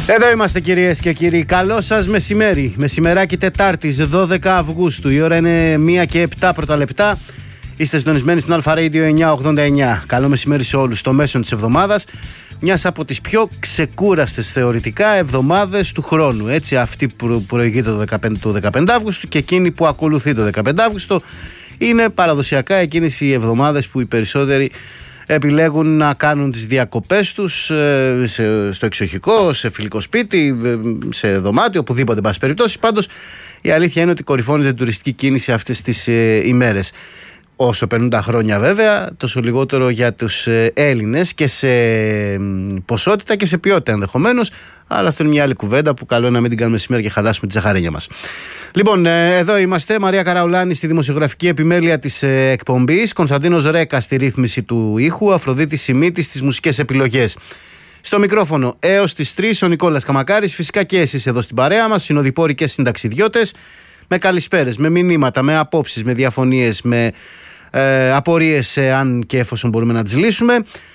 Εδώ είμαστε κυρίες και κύριοι. Καλό σας μεσημέρι. Μεσημεράκι Τετάρτης 12 Αυγούστου. Η ώρα είναι 1 και 7 πρώτα λεπτά. Είστε συντονισμένοι στην Αλφα Radio 989. Καλό μεσημέρι σε όλους. Στο μέσο της εβδομάδας, μιας από τις πιο ξεκούραστες θεωρητικά εβδομάδες του χρόνου. Έτσι, αυτή που προηγείται το 15 Αύγουστου και εκείνη που ακολουθεί το 15 Αύγουστο είναι παραδοσιακά εκείνες οι εβδομάδες που οι περισσότεροι επιλέγουν να κάνουν τις διακοπές τους στο εξοχικό, σε φιλικό σπίτι, σε δωμάτιο, οπουδήποτε εν πάση περιπτώσει. Πάντως η αλήθεια είναι ότι κορυφώνεται η τουριστική κίνηση αυτές τις ημέρες. Όσο περνούν τα χρόνια βέβαια, τόσο λιγότερο για τους Έλληνες και σε ποσότητα και σε ποιότητα ενδεχομένως. Αλλά αυτό είναι μια άλλη κουβέντα που καλό είναι να μην την κάνουμε σήμερα και χαλάσουμε τη ζαχαρένια μας. Λοιπόν, εδώ είμαστε. Μαρία Καραουλάνη στη δημοσιογραφική επιμέλεια της εκπομπής. Κωνσταντίνος Ρέκα στη ρύθμιση του ήχου. Αφροδίτη Σιμίτη στις μουσικές επιλογές. Στο μικρόφωνο έως τις 3 ο Νικόλας Καμακάρης. Φυσικά και εσείς εδώ στην παρέα μας, συνοδοιπόροι και συνταξιδιώτες. Με καλησπέρες, με μηνύματα, με απόψεις, με διαφωνίες, με απορίες, αν και εφόσον μπορούμε να τις λύσουμε.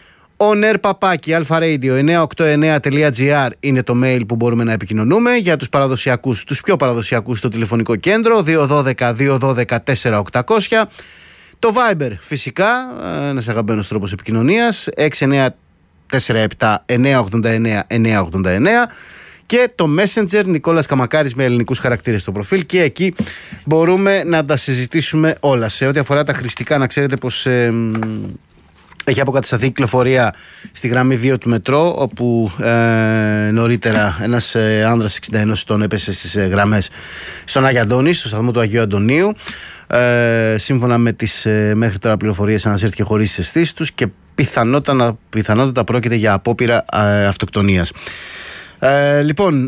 onr@alfaradio989.gr είναι το mail που μπορούμε να επικοινωνούμε. Για τους παραδοσιακούς, τους πιο παραδοσιακούς, το τηλεφωνικό κέντρο 212-212-4-800. Το Viber φυσικά, ένας αγαπημένος τρόπος επικοινωνίας, 6947-989-989. Και το Messenger Νικόλας Καμακάρης με ελληνικούς χαρακτήρες στο προφίλ, και εκεί μπορούμε να τα συζητήσουμε όλα. Σε ό,τι αφορά τα χρηστικά, να ξέρετε πως έχει αποκατασταθεί κυκλοφορία στη γραμμή 2 του μετρό, όπου νωρίτερα ένας άνδρας 61 ετών έπεσε στις γραμμές στον Άγιο Αντώνη, στο σταθμό του Αγίου Αντωνίου. Σύμφωνα με τις μέχρι τώρα πληροφορίες, ανασύρθηκε χωρίς τις αισθήσεις τους και πιθανότατα πρόκειται για απόπειρα αυτοκτονίας. Λοιπόν,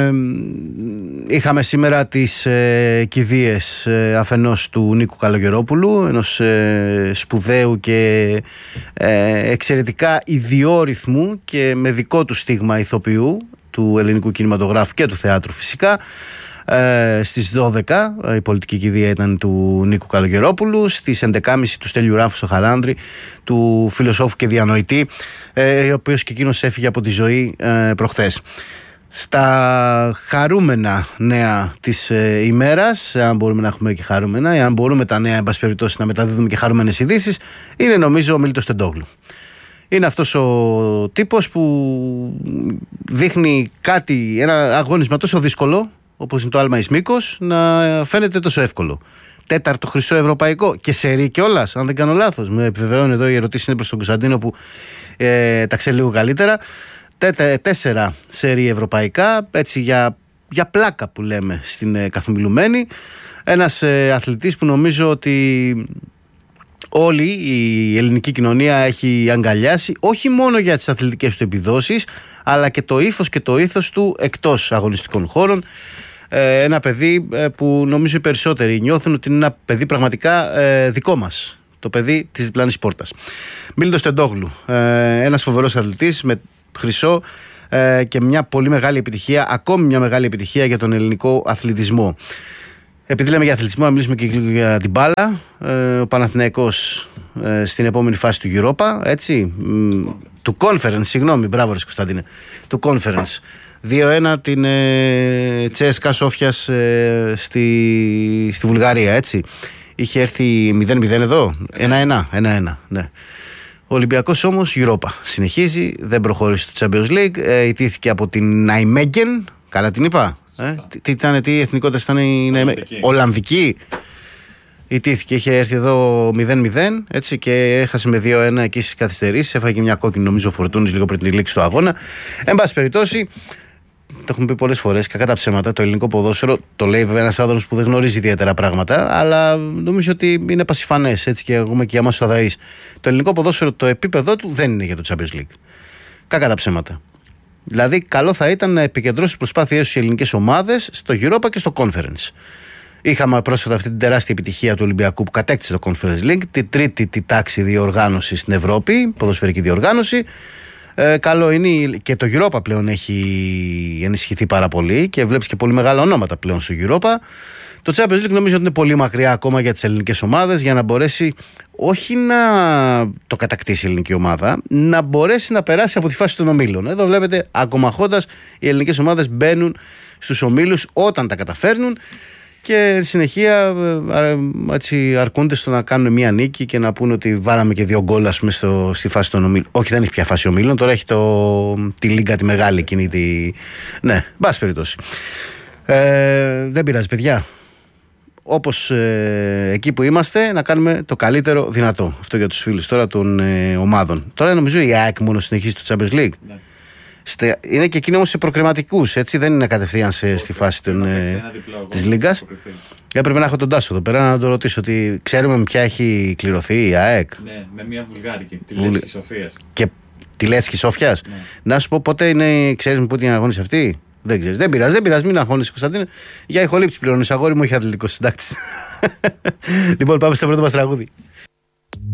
είχαμε σήμερα τις κηδείες αφενός του Νίκου Καλογερόπουλου, ενός σπουδαίου και εξαιρετικά ιδιόρυθμου και με δικό του στίγμα ηθοποιού του ελληνικού κινηματογράφου και του θεάτρου φυσικά. Στις 12 η πολιτική κηδεία ήταν του Νίκου Καλογερόπουλου, στις 11.30 του Στέλιου Ράφου στο Χαλάνδρη, του φιλοσόφου και διανοητή, ο οποίος και εκείνος έφυγε από τη ζωή προχθές. Στα χαρούμενα νέα της ημέρας, αν μπορούμε να έχουμε και χαρούμενα, αν μπορούμε τα νέα εν πάση περιπτώσει να μεταδίδουμε και χαρούμενες ειδήσεις, είναι νομίζω ο Μίλτος Τεντόγλου. Είναι αυτός ο τύπος που δείχνει κάτι, ένα αγώνισμα τόσο δύσκολο όπως είναι το άλμα εις μήκος, να φαίνεται τόσο εύκολο. 4ο χρυσό ευρωπαϊκό και σερί κιόλας, αν δεν κάνω λάθος. Με επιβεβαιώνει εδώ, η ερωτήση είναι προς τον Κωνσταντίνο που τα ξέρει λίγο καλύτερα. 4 σερί ευρωπαϊκά, έτσι για πλάκα που λέμε στην καθομιλουμένη. Ένας αθλητής που νομίζω ότι όλη η ελληνική κοινωνία έχει αγκαλιάσει, όχι μόνο για τις αθλητικές του επιδόσεις, αλλά και το ύφος και το ήθος του εκτός αγωνιστικών χώρων. Ένα παιδί που νομίζω οι περισσότεροι νιώθουν ότι είναι ένα παιδί πραγματικά δικό μας, το παιδί της διπλανής πόρτας. Μίλτος Τεντόγλου, ένας φοβερός αθλητής με χρυσό και μια πολύ μεγάλη επιτυχία, ακόμη μια μεγάλη επιτυχία για τον ελληνικό αθλητισμό. Επειδή λέμε για αθλητισμό, να μιλήσουμε και λίγο για την μπάλα. Ο Παναθηναϊκός στην επόμενη φάση του Europa, έτσι, του Conference, συγγνώμη, μπράβο ρε Κωνσταντίνε, του Conference. 2-1 την CSKA Σόφιας στη Βουλγαρία, έτσι. Είχε έρθει 0-0 εδώ, 1-1, ναι. Ο Ολυμπιακός όμως Europa συνεχίζει, δεν προχώρησε στο Champions League, ιτήθηκε από την Ναϊμέγγεν, καλά την είπα. Τι εθνικότητα ήταν η Ολλανδική. Ιτήθηκε, είχε έρθει εδώ 0-0, έτσι, και έχασε με 2-1 εκεί στις καθυστερήσεις. Έφαγε και μια κόκκινη, νομίζω, Φορτούνης λίγο πριν την λήξη του αγώνα. Εν πάση περιπτώσει, το έχουμε πει πολλές φορές, κακά τα ψέματα, το ελληνικό ποδόσφαιρο, το λέει βέβαια ένας άνθρωπος που δεν γνωρίζει ιδιαίτερα πράγματα, αλλά νομίζω ότι είναι πασιφανές, έτσι, και εγώ και για εμάς τους αδαείς. Το ελληνικό ποδόσφαιρο, το επίπεδο του δεν είναι για το Champions League. Κακά τα ψέματα. Δηλαδή, καλό θα ήταν να επικεντρώσει τις προσπάθειές τους οι ελληνικές ομάδες στο Europa και στο Conference. Είχαμε πρόσφατα αυτή την τεράστια επιτυχία του Ολυμπιακού που κατέκτησε το Conference League, τη τρίτη τάξη διοργάνωση στην Ευρώπη, ποδοσφαιρική διοργάνωση. Καλό είναι και το Europa πλέον έχει ενισχυθεί πάρα πολύ και βλέπεις και πολύ μεγάλα ονόματα πλέον στο Europa. Το Champions League νομίζω ότι είναι πολύ μακριά ακόμα για τις ελληνικές ομάδες για να μπορέσει όχι να το κατακτήσει η ελληνική ομάδα, να μπορέσει να περάσει από τη φάση των ομίλων. Εδώ βλέπετε, ακομαχώντας, οι ελληνικές ομάδες μπαίνουν στους ομίλους όταν τα καταφέρνουν και συνεχεία έτσι αρκούνται στο να κάνουν μια νίκη και να πούνε ότι βάλαμε και 2 γκολ, ας πούμε, στη φάση των ομίλων. Όχι, δεν έχει πια φάση ομίλων, τώρα έχει τη Λίγκα τη μεγάλη εκείνη. Ναι, μπας περιπτώσει. Δεν πειράζει, παιδιά. Όπως εκεί που είμαστε, να κάνουμε το καλύτερο δυνατό. Αυτό για τους φίλους τώρα των ομάδων. Τώρα νομίζω η ΑΕΚ μόνο συνεχίζει το Champions League. Ναι. Είναι και εκείνοι όμως σε προκριματικούς, έτσι, δεν είναι κατευθείαν στη φάση της Λίγκας. Έπρεπε να έχω τον Τάσο εδώ πέρα να το ρωτήσω ότι ξέρουμε με ποια έχει κληρωθεί η ΑΕΚ. Ναι, με μια βουλγάρικη, τη Λέσχη Σοφίας. Και τη Λέσχη Σοφιάς. Ναι. Να σου πω πότε είναι, ξέρεις με πού την αγώνισε αυτή. Δεν ξέρεις, δεν πειράζει, μην αγώνεσαι, Κωνσταντίνε. Για ηχολήψη πληρώνεις, αγόρι μου, έχει αθλητικό συντάκτης. Λοιπόν, πάμε στο πρώτο μας τραγούδι.